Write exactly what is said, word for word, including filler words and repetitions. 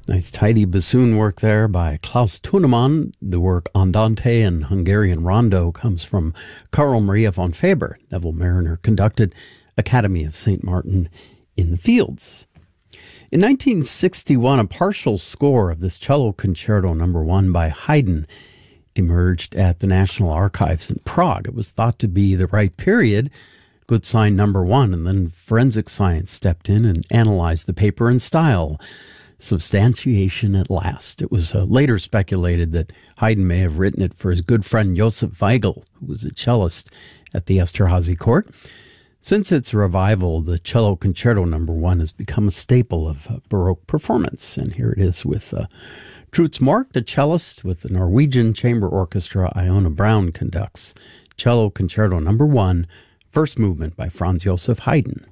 Nice tidy bassoon work there by Klaus Thunemann. The work Andante and Hungarian Rondo comes from Carl Maria von Faber. Neville Marriner conducted Academy of Saint Martin in the Fields. In nineteen sixty-one, a partial score of this cello concerto number one by Haydn emerged at the National Archives in Prague. It was thought to be the right period, good sign number one, and then forensic science stepped in and analyzed the paper and style. Substantiation at last. It was uh, later speculated that Haydn may have written it for his good friend Josef Weigl, who was a cellist at the Esterházy court. Since its revival, the cello concerto number one has become a staple of uh, Baroque performance. And here it is with uh, Truls Mork, the cellist, with the Norwegian Chamber Orchestra. Iona Brown conducts cello concerto number one, first movement by Franz Joseph Haydn.